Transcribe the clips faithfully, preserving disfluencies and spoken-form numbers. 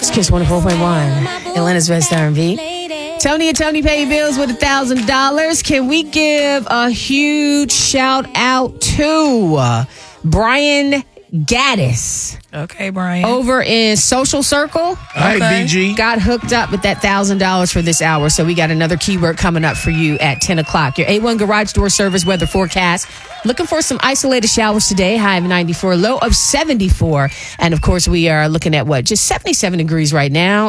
It's Kiss one oh four point one, Atlanta's best R and B. Tony and Tony pay your bills with one thousand dollars. Can we give a huge shout out to uh, Brian Gaddis? Okay, Brian. Over in Social Circle. All right, Okay. B G. Got hooked up with that one thousand dollars for this hour. So we got another keyword coming up for you at ten o'clock. Your A one Garage Door Service weather forecast. Looking for some isolated showers today. High of ninety-four, low of seventy-four. And of course, we are looking at what? Just seventy-seven degrees right now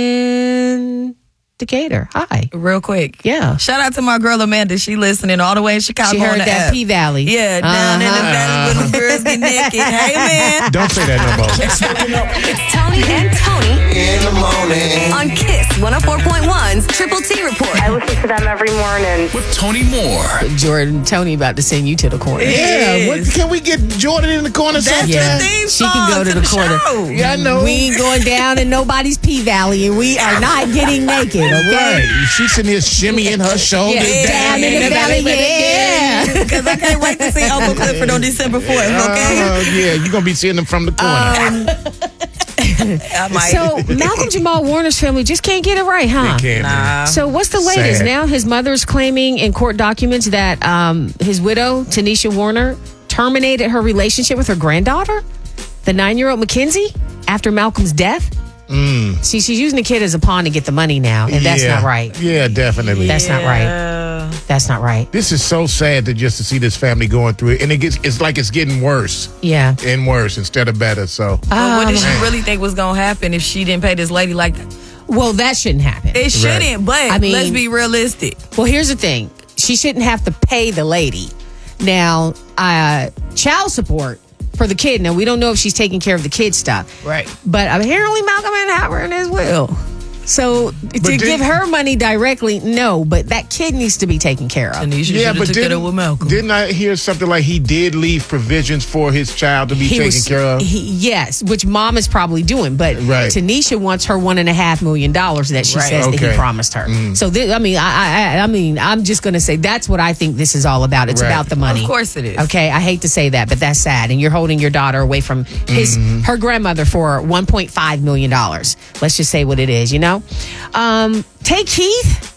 in Decatur. Hi. Real quick. Yeah. Shout out to my girl Amanda. She listening all the way in Chicago. She on heard the that app. P Valley. Yeah, down in the Uh-huh. valley where the girls get naked. Hey, man. Don't say that no more. It's Tony and Tony In the morning. on Kiss one oh four point one's Triple T Report. I listen to them every morning. With Tony Moore. Jordan, Tony about to send you to the corner. Yeah, what, Yes. can we get Jordan in the corner That's sometime? your theme She can song go to the corner. show. Yeah, I know. We ain't going down in nobody's P Valley, and we are not getting naked, okay? Right. She's sitting here shimmying her shoulders Yeah, down. down in the valley, yeah. Because I can't wait to see Uncle Clifford on December fourth, okay? Uh, yeah, you're going to be seeing them from the corner. I might. So Malcolm Jamal Warner's family just can't get it right, huh? They can't, man. Nah. So what's the latest? Sad. Now his mother's claiming in court documents that um, his widow, Tanisha Warner, terminated her relationship with her granddaughter, the nine-year-old Mackenzie, after Malcolm's death. Mm. See, she's using the kid as a pawn to get the money now, and that's Yeah. not right. Yeah, definitely. That's not right. Yeah. That's not right. This is so sad to just to see this family going through it, and it gets it's like it's getting worse Yeah. and worse instead of better. So But what did she Um, really think was going to happen if she didn't pay this lady like that? Well, that shouldn't happen. It shouldn't, but I mean- let's be realistic. Well, here's the thing. She shouldn't have to pay the lady. Now, uh, child support for the kid. Now, we don't know if she's taking care of the kid stuff. Right. But apparently Malcolm and have her in his will. So to did- give her money directly, no. But that kid needs to be taken care of. Tanisha yeah, should but have took it up didn't, with Malcolm. didn't I hear something like he did leave provisions for his child to be taken was- care of? he- yes, which mom is probably doing. But Right. Tanisha wants her one and a half million dollars that she Right. says that Okay. he promised her. Mm. So this, I mean, I, I, I mean, I'm just going to say that's what I think this is all about. It's Right. about the money. Of course it is. Okay, I hate to say that, but that's sad. And you're holding your daughter away from his Mm-hmm. her grandmother for one point five million dollars. Let's just say what it is, you know. Um, Tay Keith,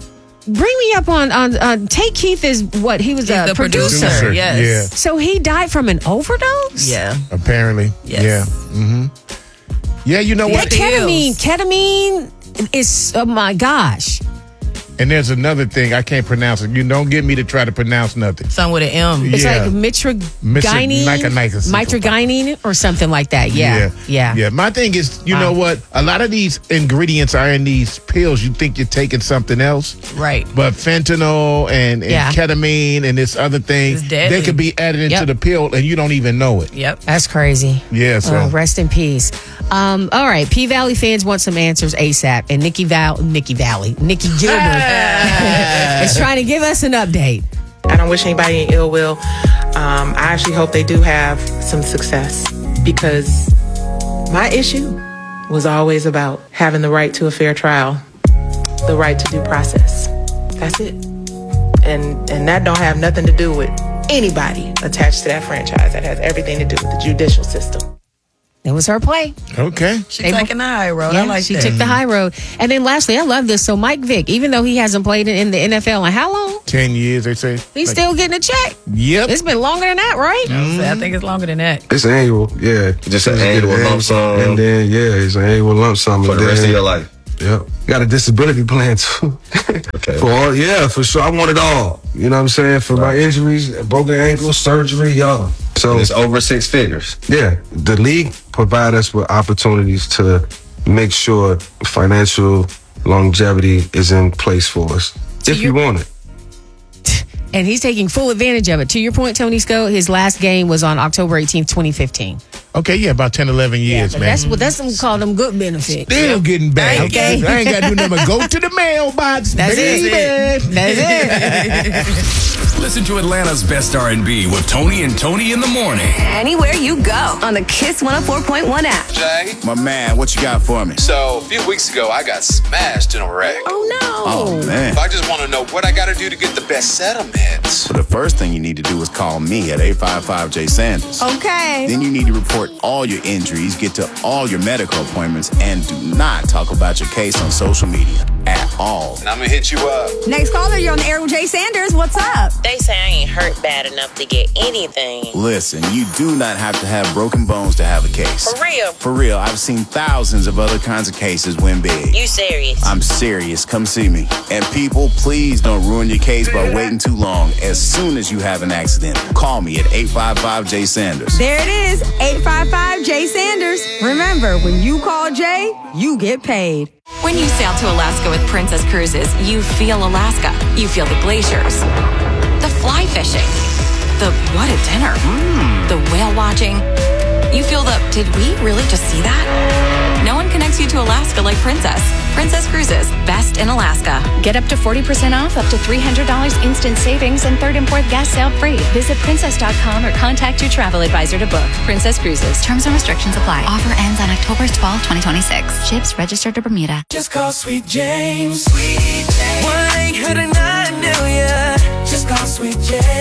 bring me up on on. Uh, Tay Keith is what he was He's a the producer. producer. Yes. Yeah, So he died from an overdose. Yeah. apparently. Yes. Yeah. Mm-hmm. Yeah, you know That what? Pills. ketamine, ketamine is, oh my gosh. And there's another thing I can't pronounce it. You don't get me to try to pronounce nothing. Something with an M. It's Yeah. like mitragynine, Mitral- mitragynine or something like that. Yeah, yeah. yeah. My thing is, you Wow. know what? A lot of these ingredients are in these pills. You think you're taking something else, Right. but fentanyl and, and Yeah. ketamine and this other thing, It's deadly. they could be added into Yep. the pill and you don't even know it. Yep. That's crazy. Yeah, so Oh, rest in peace. Um, all right, P Valley fans want some answers ASAP, and Nikki Val, Nikki Valley, Nikki Gilbert is trying to give us an update. I don't wish anybody any ill will. Um, I actually hope they do have some success because my issue was always about having the right to a fair trial, the right to due process. That's it. And and that don't have nothing to do with anybody attached to that franchise. That has everything to do with the judicial system. It was her play. okay. She's They- taking the high road. I Yeah, like she that. took the high road. And then lastly, I love this. So Mike Vick, even though he hasn't played in the N F L in how long, Ten years, they say. he's Like- still getting a check. Yep. It's been longer than that, right? I think it's longer than that. It's annual, yeah. Just an get annual an lump sum. And then, yeah, it's an annual lump sum. For and the rest then- of your life. Yep. Got a disability plan, too. Okay. For all, yeah, for sure. I want it all. You know what I'm saying? For my injuries, broken ankles, surgery, y'all. So, And it's over six figures. yeah, the league provide us with opportunities to make sure financial longevity is in place for us. if you you're- want it. And he's taking full advantage of it. To your point, Tony Sco, his last game was on October eighteenth, twenty fifteen. Okay, yeah, about ten, eleven years, But man. that's what that's what we call them good benefits. Still getting back. Okay. I ain't got to do nothing but go to the mailbox, That's baby. it. That's it. Listen to Atlanta's best R and B with Tony and Tony in the morning. Anywhere you go on the Kiss one oh four point one app. Jay, my man, what you got for me? So, a few weeks ago, I got smashed in a wreck. Oh, no. Oh, man. I just want to know what I got to do to get the best settlement. Well, the first thing you need to do is call me at eight five five J Sanders. Okay. Then you need to report all your injuries, get to all your medical appointments, and do not talk about your case on social media at all. And I'm going to hit you up. Next caller, you're on the air with Jay Sanders. What's up? They say I ain't hurt bad enough to get anything. Listen, you do not have to have broken bones to have a case. For real? For real. I've seen thousands of other kinds of cases win big. You serious? I'm serious. Come see me. And people, please don't ruin your case by waiting too long. As soon as you have an accident, call me at eight five five J Sanders. There it is, eight five five J Sanders. Remember, when you call Jay, you get paid. When you sail to Alaska with Princess Cruises, you feel Alaska. You feel the glaciers, the fly fishing, the what a dinner, mm. the whale watching. You feel the, did we really just see that? No one connects you to Alaska like Princess. Princess Cruises, best in Alaska. Get up to forty percent off, up to three hundred dollars instant savings, and third and fourth gas sale free. Visit princess dot com or contact your travel advisor to book. Princess Cruises. Terms and restrictions apply. Offer ends on October twelfth, twenty twenty-six. Ships registered to Bermuda. Just call Sweet James. Sweet James. one eight hundred nine million. Just call Sweet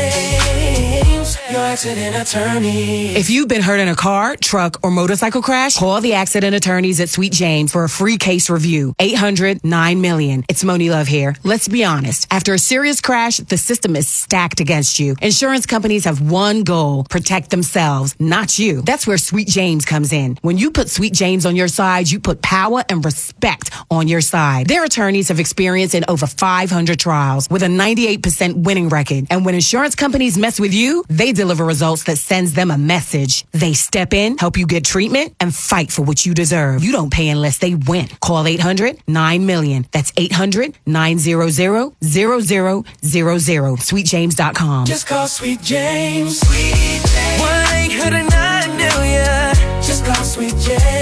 James. Your accident attorney. If you've been hurt in a car, truck, or motorcycle crash, call the accident attorneys at Sweet James for a free case review. eight hundred nine million. It's Moni Love here. Let's be honest. After a serious crash, the system is stacked against you. Insurance companies have one goal: protect themselves, not you. That's where Sweet James comes in. When you put Sweet James on your side, you put power and respect on your side. Their attorneys have experience in over five hundred trials with a ninety-eight percent winning record. And when insurance companies mess with you, they deliver results that sends them a message. They step in, help you get treatment, and fight for what you deserve. You don't pay unless they win. Call eight hundred nine million. That's eight hundred nine hundred zero zero zero zero. sweet james dot com. Just call Sweet James. Sweet James. one eight hundred nine million. Just call Sweet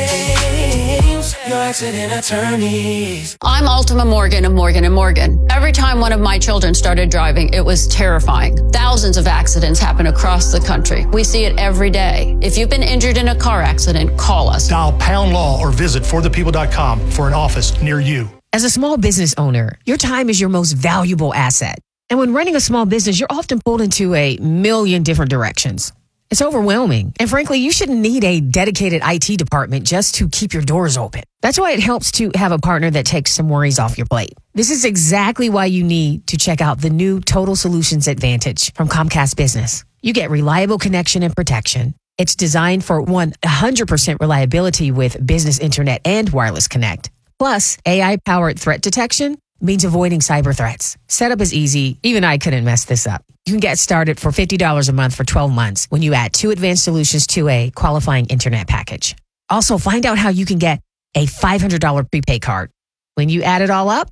James. Your accident attorneys. I'm Ultima Morgan of Morgan and Morgan. Every time one of my children started driving, it was terrifying. Thousands of accidents happen across the country. We see it every day. If you've been injured in a car accident, call us. Dial pound law or visit for the people dot com for an office near you. As a small business owner, your time is your most valuable asset. And when running a small business, you're often pulled into a million different directions. It's overwhelming. And frankly, you shouldn't need a dedicated I T department just to keep your doors open. That's why it helps to have a partner that takes some worries off your plate. This is exactly why you need to check out the new Total Solutions Advantage from Comcast Business. You get reliable connection and protection. It's designed for one hundred percent reliability with business internet and wireless connect. Plus, A I-powered threat detection means avoiding cyber threats. Setup is easy. Even I couldn't mess this up. You can get started for fifty dollars a month for twelve months when you add two advanced solutions to a qualifying internet package. Also, find out how you can get a five hundred dollars prepaid card. When you add it all up,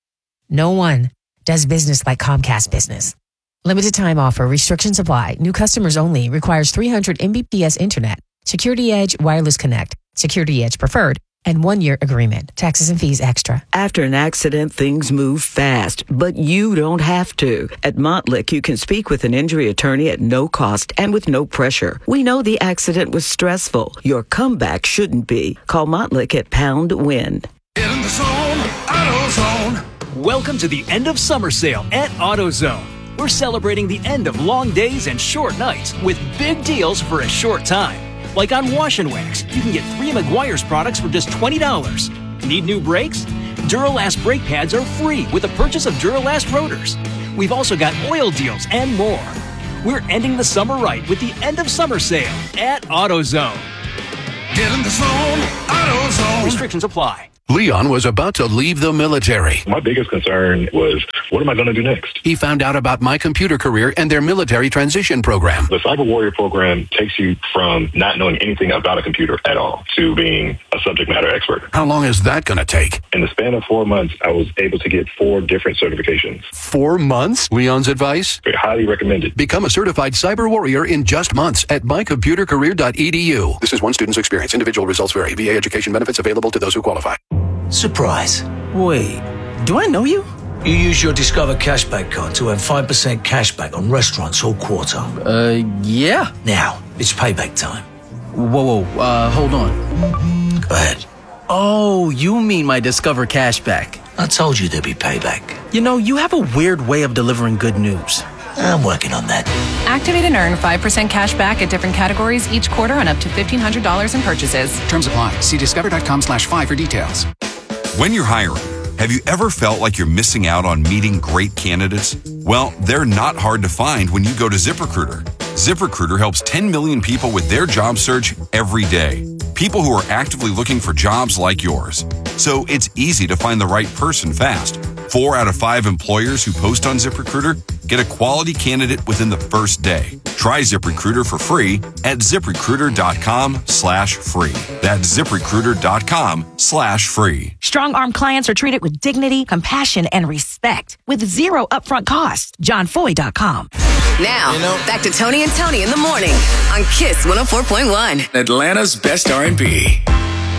no one does business like Comcast Business. Limited time offer. Restrictions apply. New customers only. Requires three hundred megabits per second internet. Security Edge Wireless Connect. Security Edge Preferred. And one-year agreement. Taxes and fees extra. After an accident, things move fast, but you don't have to. At Montlick, you can speak with an injury attorney at no cost and with no pressure. We know the accident was stressful. Your comeback shouldn't be. Call Montlick at Pound Win. In the zone, AutoZone. Welcome to the end of summer sale at AutoZone. We're celebrating the end of long days and short nights with big deals for a short time. Like on Wash and Wax, you can get three Meguiar's products for just twenty dollars. Need new brakes? Duralast brake pads are free with the purchase of Duralast rotors. We've also got oil deals and more. We're ending the summer right with the end of summer sale at AutoZone. Get in the zone, AutoZone. Restrictions apply. Leon was about to leave the military. My biggest concern was, what am I going to do next? He found out about My Computer Career and their military transition program. The Cyber Warrior program takes you from not knowing anything about a computer at all to being a subject matter expert. How long is that going to take? In the span of four months, I was able to get four different certifications. Four months? Leon's advice? Highly recommended. Become a certified cyber warrior in just months at my computer career dot e d u. This is one student's experience. Individual results vary. V A education benefits available to those who qualify. Surprise. Wait, do I know you? You use your Discover Cashback card to earn five percent cashback on restaurants all quarter. Uh, yeah. Now, it's payback time. Whoa, whoa, uh, hold on. Go ahead. Oh, you mean my Discover Cashback. I told you there'd be payback. You know, you have a weird way of delivering good news. I'm working on that. Activate and earn five percent cash back at different categories each quarter on up to fifteen hundred dollars in purchases. Terms apply. See discover.com slash five for details. When you're hiring, have you ever felt like you're missing out on meeting great candidates? Well, they're not hard to find when you go to ZipRecruiter. ZipRecruiter helps ten million people with their job search every day. People who are actively looking for jobs like yours. So it's easy to find the right person fast. Four out of five employers who post on ZipRecruiter get a quality candidate within the first day. Try ZipRecruiter for free at ZipRecruiter.com slash free. That's ZipRecruiter.com slash free. Strong-arm clients are treated with dignity, compassion, and respect with zero upfront cost. John Foy dot com. Now, back to Tony and Tony in the morning on Kiss one oh four point one. Atlanta's best R and B.